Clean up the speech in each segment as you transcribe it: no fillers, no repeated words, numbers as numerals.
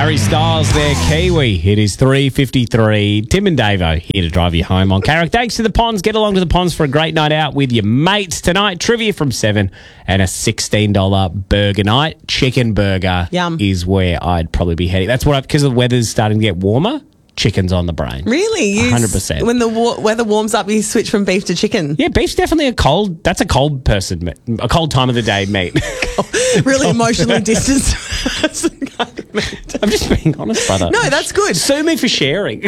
Harry Styles there, Kiwi. It is 3:53. Tim and Davo here to drive you home on Carrick. Thanks to the Ponds. Get along to the Ponds for a great night out with your mates tonight. Trivia from 7 and a $16 burger night. Chicken burger Yum. is where I'd probably be heading. That's what because the weather's starting to get warmer. Chicken's on the brain. Really? 100%. When the weather warms up, you switch from beef to chicken. Yeah, beef's definitely a cold person, a cold time of the day meat. Really emotionally distanced. I'm just being honest, brother. No, that's good. Sue me for sharing.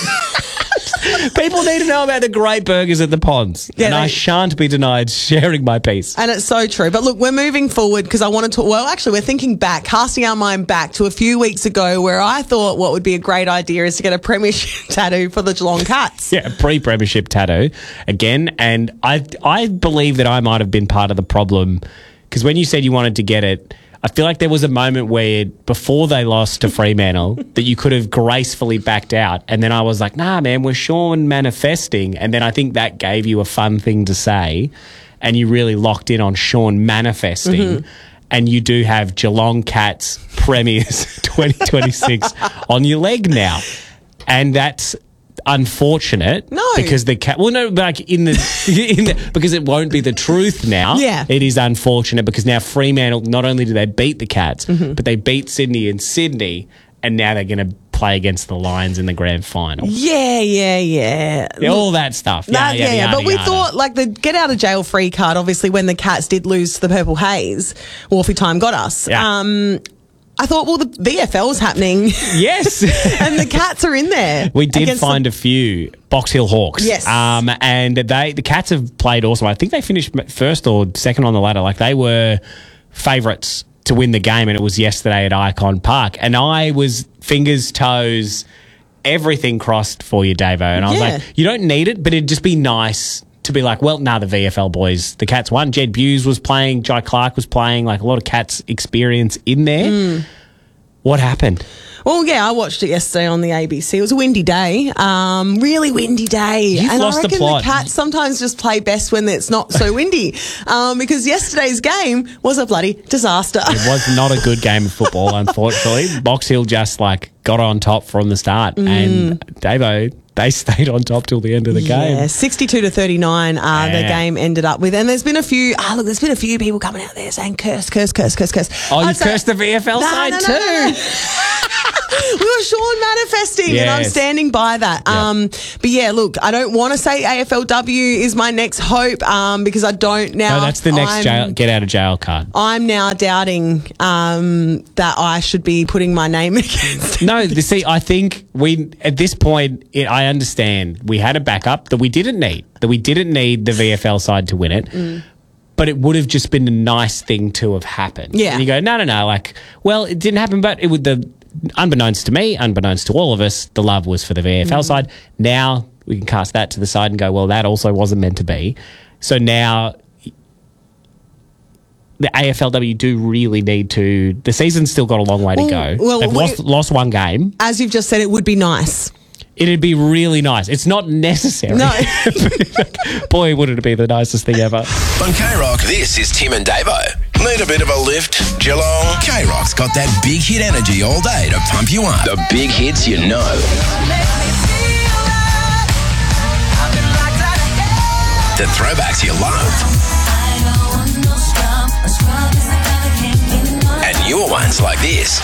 People need to know about the great burgers at the Ponds. Yeah, I shan't be denied sharing my piece. And it's so true. But look, we're moving forward because I want to talk. Well, actually, we're thinking back, casting our mind back to a few weeks ago where I thought what would be a great idea is to get a premiership tattoo for the Geelong Cats. Yeah, pre-premiership tattoo again. And I believe that I might have been part of the problem because when you said you wanted to get it, I feel like there was a moment where before they lost to Fremantle that you could have gracefully backed out. And then I was like, nah, man, we're Sean manifesting. And then I think that gave you a fun thing to say. And you really locked in on Sean manifesting. Mm-hmm. And you do have Geelong Cats Premiers 2026 on your leg now. And that's unfortunate. No. Because the cat, well, no, like because it won't be the truth now. Yeah. It is unfortunate because now Fremantle, not only do they beat the Cats, but they beat Sydney in Sydney, and now they're going to play against the Lions in the grand final. Yeah. All that stuff. Yeah. But we thought, like, the get out of jail free card, obviously, when the Cats did lose to the Purple Haze, Wolfie Time got us. Yeah. I thought, well, the VFL's happening. Yes. And the Cats are in there. We did find a few Box Hill Hawks. Yes. And the Cats have played awesome. I think they finished first or second on the ladder. Like, they were favourites to win the game, and it was yesterday at Icon Park. And I was fingers, toes, everything crossed for you, Davo. And I was like, you don't need it, but it'd just be nice to be like, well, the VFL boys, the Cats won. Jed Buse was playing, Jai Clark was playing, like a lot of Cats experience in there. What happened? Well, yeah, I watched it yesterday on the ABC. It was a windy day, really windy day. You've and lost I reckon the plot. Cats sometimes just play best when it's not so windy because yesterday's game was a bloody disaster. It was not a good game of football, unfortunately. Box Hill just got on top from the start. And Davo, they stayed on top till the end of the game. Yeah, 62-39 the game ended up with. And there's been a few people coming out there saying curse. Oh, you cursed the VFL side too? No. We were Sean manifesting, and I'm standing by that. But yeah, look, I don't want to say AFLW is my next hope because I don't now. No, that's the next get out of jail card. I'm now doubting that I should be putting my name against it. No, see, I think at this point, I understand we had a backup that we didn't need. That we didn't need the VFL side to win it. But it would have just been a nice thing to have happened. Yeah. And you go, no. Like, well, it didn't happen, but it would unbeknownst to me, unbeknownst to all of us, the love was for the VFL side. Now we can cast that to the side and go, well, that also wasn't meant to be. So now the AFLW do really need to. The season's still got a long way to go. Well, they've lost one game. As you've just said, it would be nice. It'd be really nice. It's not necessary. No. Boy, wouldn't it be the nicest thing ever. On K-Rock, this is Tim and Davo. Need a bit of a lift? Geelong? K-Rock's got that big hit energy all day to pump you up. The big hits you know. The throwbacks you love. And newer ones like this.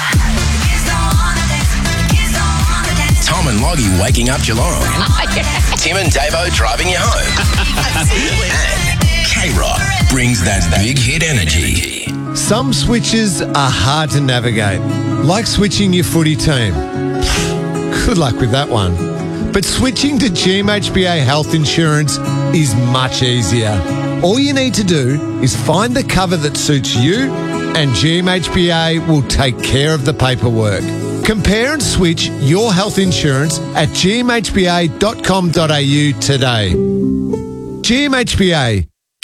Tom and Loggy waking up Geelong. Tim and Davo driving you home. And K-Rock brings that big hit energy. Some switches are hard to navigate, like switching your footy team. Good luck with that one. But switching to GMHBA health insurance is much easier. All you need to do is find the cover that suits you, and GMHBA will take care of the paperwork. Compare and switch your health insurance at gmhba.com.au today. GMHBA,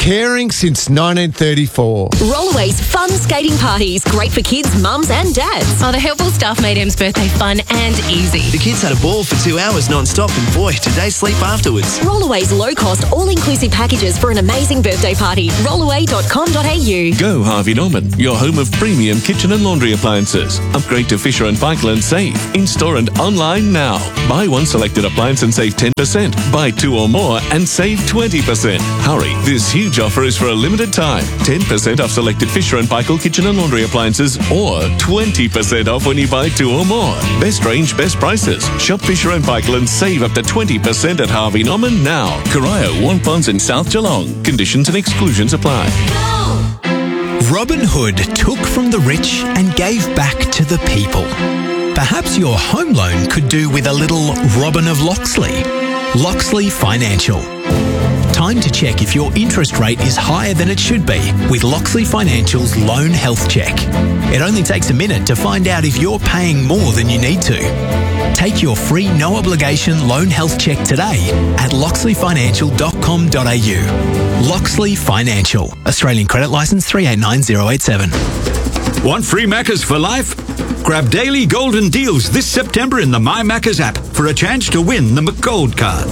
caring since 1934. Rollaway's fun skating parties, great for kids, mums and dads. Oh, the helpful staff made Em's birthday fun and easy. The kids had a ball for 2 hours non-stop and boy, did they sleep afterwards. Rollaway's low-cost, all-inclusive packages for an amazing birthday party. Rollaway.com.au. Go Harvey Norman, your home of premium kitchen and laundry appliances. Upgrade to Fisher & Paykel and save. In-store and online now. Buy one selected appliance and save 10%. Buy two or more and save 20%. Hurry, this huge offer is for a limited time. 10% off selected Fisher & Paykel kitchen and laundry appliances or 20% off when you buy two or more. Best range, best prices. Shop Fisher & Paykel and save up to 20% at Harvey Norman now. Corio, Warnponds and South Geelong. Conditions and exclusions apply. Robin Hood took from the rich and gave back to the people. Perhaps your home loan could do with a little Robin of Loxley. Loxley Financial. Time to check if your interest rate is higher than it should be with Loxley Financial's Loan Health Check. It only takes a minute to find out if you're paying more than you need to. Take your free no-obligation loan health check today at loxleyfinancial.com.au. Loxley Financial. Australian credit licence 389087. Want free Maccas for life? Grab daily golden deals this September in the My Maccas app for a chance to win the McGold card.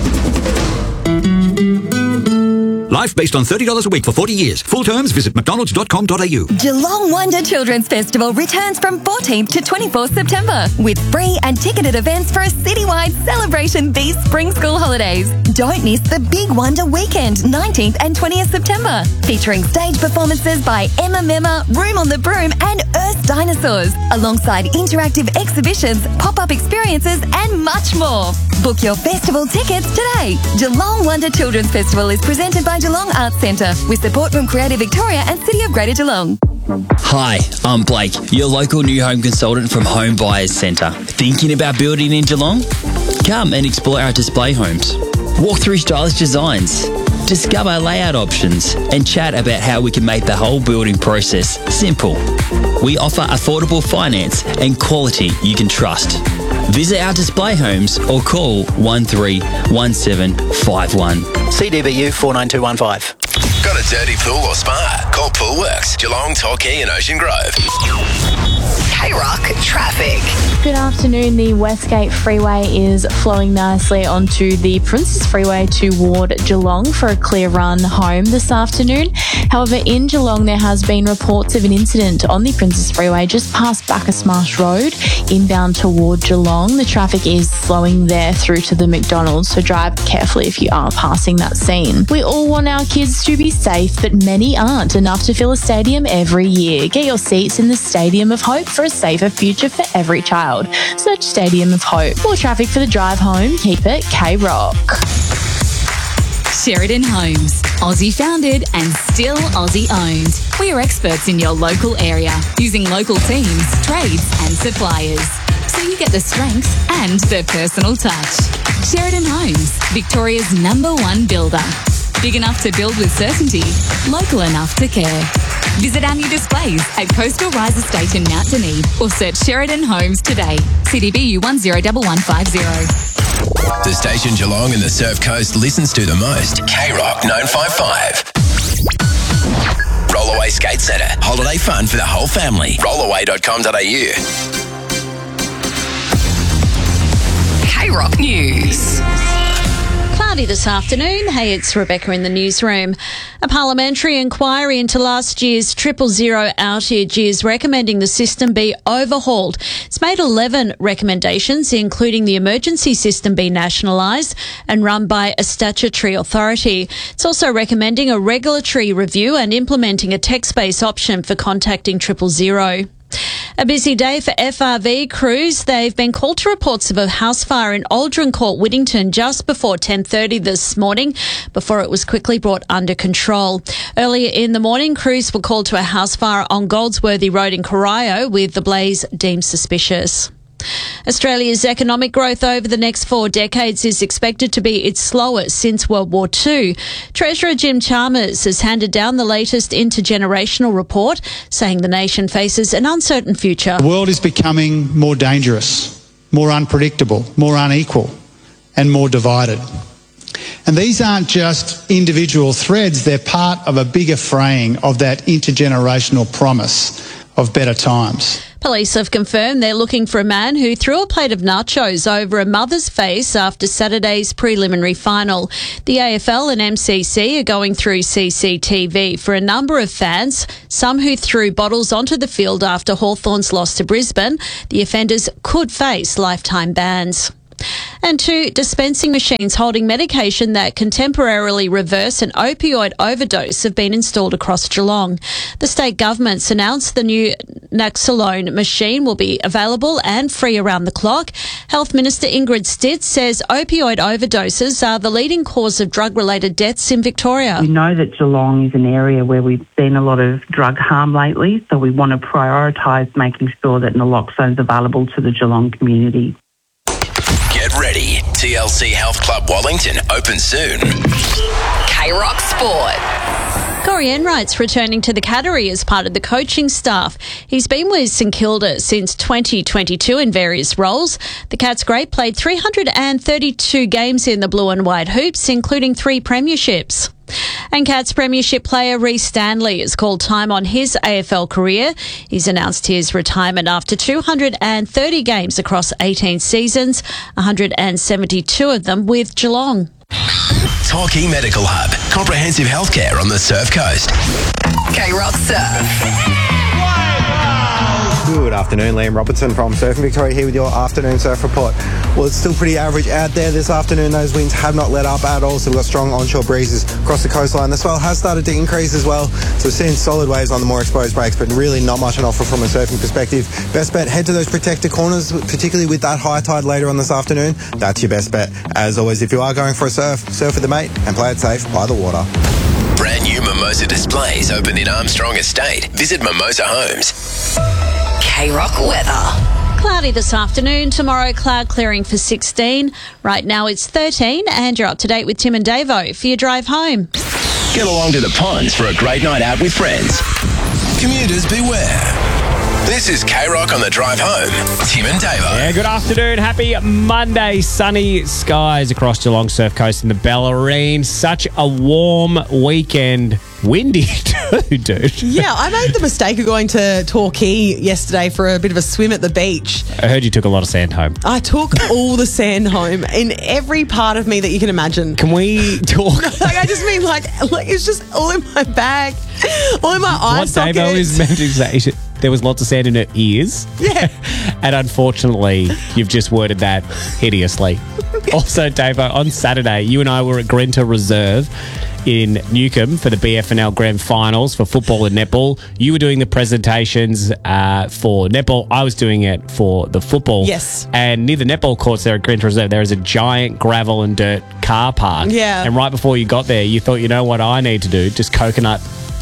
Life based on $30 a week for 40 years. Full terms, visit mcdonalds.com.au. Geelong Wonder Children's Festival returns from 14th to 24th September with free and ticketed events for a citywide celebration these spring school holidays. Don't miss the Big Wonder Weekend, 19th and 20th September, featuring stage performances by Emma Memma, Room on the Broom and Earth Dinosaurs, alongside interactive exhibitions, pop-up experiences and much more. Book your festival tickets today. Geelong Wonder Children's Festival is presented by Geelong Arts Centre with support from Creative Victoria and City of Greater Geelong. Hi, I'm Blake, your local new home consultant from Home Buyers Centre. Thinking about building in Geelong? Come and explore our display homes. Walk through stylish designs, discover layout options, and chat about how we can make the whole building process simple. We offer affordable finance and quality you can trust. Visit our display homes or call 131751. CDBU 49215. Got a dirty pool or spa? Call Poolworks, Geelong, Torquay and Ocean Grove. K-Rock traffic. Good afternoon. The Westgate Freeway is flowing nicely onto the Princes Freeway toward Geelong for a clear run home this afternoon. However, in Geelong, there has been reports of an incident on the Princes Freeway just past Bacchus Marsh Road, inbound toward Geelong. The traffic is slowing there through to the McDonald's, so drive carefully if you are passing that scene. We all want our kids to be safe, but many aren't enough to fill a stadium every year. Get your seats in the Stadium of Hope for a safer future for every child. Search Stadium of Hope. More traffic for the drive home. Keep it K-Rock. Sheridan Homes. Aussie founded and still Aussie owned. We are experts in your local area, using local teams, trades and suppliers. So you get the strength and the personal touch. Sheridan Homes, Victoria's #1 builder. Big enough to build with certainty, local enough to care. Visit our new displays at Coastal Rise Estate in Mount Dunedin or search Sheridan Homes today. CDBU 101150. The station Geelong and the Surf Coast listens to the most. K-Rock 955. Rollaway Skate Centre. Holiday fun for the whole family. Rollaway.com.au. K-Rock News. Cloudy this afternoon. Hey, it's Rebecca in the newsroom. A parliamentary inquiry into last year's 000 outage is recommending the system be overhauled. It's made 11 recommendations, including the emergency system be nationalised and run by a statutory authority. It's also recommending a regulatory review and implementing a text-based option for contacting 000. A busy day for FRV crews. They've been called to reports of a house fire in Aldrin Court, Whittington, just before 10:30 this morning, before it was quickly brought under control. Earlier in the morning, crews were called to a house fire on Goldsworthy Road in Corio, with the blaze deemed suspicious. Australia's economic growth over the next 4 decades is expected to be its slowest since World War II. Treasurer Jim Chalmers has handed down the latest intergenerational report, saying the nation faces an uncertain future. The world is becoming more dangerous, more unpredictable, more unequal, and more divided. And these aren't just individual threads, they're part of a bigger fraying of that intergenerational promise of better times. Police have confirmed they're looking for a man who threw a plate of nachos over a mother's face after Saturday's preliminary final. The AFL and MCC are going through CCTV for a number of fans, some who threw bottles onto the field after Hawthorn's loss to Brisbane. The offenders could face lifetime bans. And 2 dispensing machines holding medication that can temporarily reverse an opioid overdose have been installed across Geelong. The state government's announced the new Naloxone machine will be available and free around the clock. Health Minister Ingrid Stitt says opioid overdoses are the leading cause of drug-related deaths in Victoria. We know that Geelong is an area where we've seen a lot of drug harm lately, so we want to prioritise making sure that Naloxone is available to the Geelong community. Get ready. TLC Health Club Wellington open soon. K-Rock Sport. Corey Enright's returning to the Cattery as part of the coaching staff. He's been with St Kilda since 2022 in various roles. The Cats great played 332 games in the blue and white hoops, including 3 premierships. And Cats premiership player Reece Stanley has called time on his AFL career. He's announced his retirement after 230 games across 18 seasons, 172 of them with Geelong. Torquay Medical Hub. Comprehensive healthcare on the Surf Coast. K-Rock Surf. Good afternoon, Liam Robertson from Surfing Victoria here with your afternoon surf report. Well, it's still pretty average out there this afternoon. Those winds have not let up at all, so we've got strong onshore breezes across the coastline. The swell has started to increase as well, so we're seeing solid waves on the more exposed breaks, but really not much on offer from a surfing perspective. Best bet, head to those protected corners, particularly with that high tide later on this afternoon. That's your best bet. As always, if you are going for a surf with a mate and play it safe by the water. Brand new Mimosa displays opened in Armstrong Estate. Visit Mimosa Homes. K-Rock weather. Cloudy this afternoon. Tomorrow, cloud clearing for 16. Right now, it's 13. And you're up to date with Tim and Davo for your drive home. Get along to the ponds for a great night out with friends. Commuters beware. This is K-Rock on the drive home. Tim and Davo. Yeah, good afternoon. Happy Monday. Sunny skies across Geelong Surf Coast and the Bellarine. Such a warm weekend. Windy too, dude. Yeah, I made the mistake of going to Torquay yesterday for a bit of a swim at the beach. I heard you took a lot of sand home. I took all the sand home in every part of me that you can imagine. Can we talk? I just mean like it's just all in my bag, all in my eye sockets. What Davo is meant to say, there was lots of sand in her ears. Yeah. And unfortunately, you've just worded that hideously. Also, Davo, on Saturday, you and I were at Grenta Reserve in Newcombe for the BFNL Grand Finals for football and netball. You were doing the presentations for netball. I was doing it for the football. Yes. And near the netball courts there at Grenta Reserve, there is a giant gravel and dirt car park. Yeah. And right before you got there, you thought, you know what I need to do? Just coconut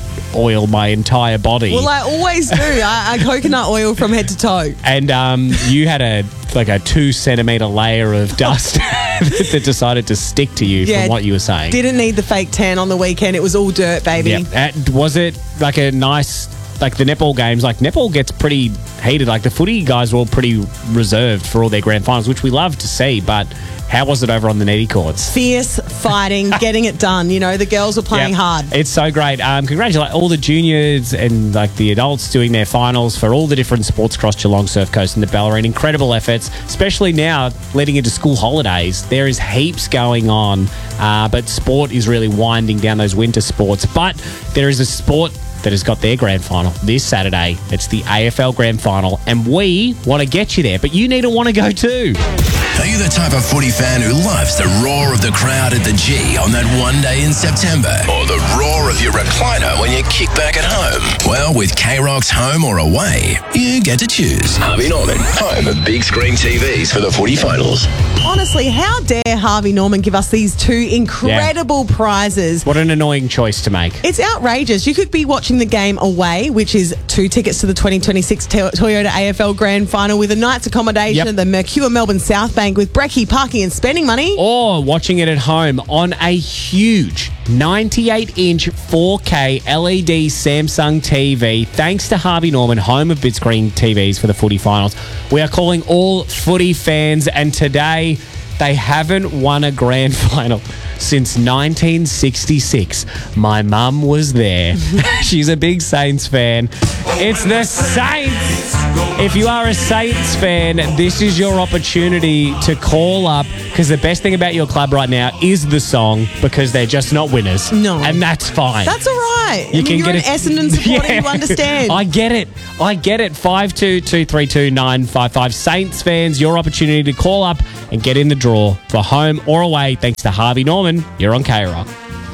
oil my entire body. Well, I always do. I coconut oil from head to toe. And you had a 2-centimetre layer of dust that decided to stick to you from what you were saying. Didn't need the fake tan on the weekend. It was all dirt, baby. Yeah. Was it like a nice, like the netball games? Like netball gets pretty heated. Like the footy guys were all pretty reserved for all their grand finals, which we love to see, but how was it over on the netty courts? Fierce fighting, getting it done. You know, the girls were playing hard. It's so great. Congratulate all the juniors and like the adults doing their finals for all the different sports across Geelong Surf Coast and the Bellarine. Incredible efforts, especially now leading into school holidays. There is heaps going on, but sport is really winding down those winter sports. But there is a sport that has got their grand final this Saturday. It's the AFL grand final, and we want to get you there, but you need to want to go too. Are you the type of footy fan who loves the roar of the crowd at the G on that one day in September? Or the roar of your recliner when you kick back at home? Well, with K-Rock's Home or Away, you get to choose. Harvey Norman, home of big screen TVs for the footy finals. Honestly, how dare Harvey Norman give us these 2 incredible prizes? What an annoying choice to make. It's outrageous. You could be watching the game away, which is 2 tickets to the 2026 Toyota AFL Grand Final with a night's accommodation, the Mercure Melbourne South Bank with brekkie, parking and spending money. Or watching it at home on a huge 98-inch 4K LED Samsung TV. Thanks to Harvey Norman, home of big screen TVs for the footy finals. We are calling all footy fans, and today They haven't won a grand final since 1966. My mum was there. She's a big Saints fan. It's the Saints! If you are a Saints fan, this is your opportunity to call up, because the best thing about your club right now is the song, because they're just not winners. No. And that's fine. That's all right. You're an Essendon supporter, you understand. I get it. 52232955. Saints fans, your opportunity to call up and get in the draw for home or away, thanks to Harvey Norman. You're on K-Rock.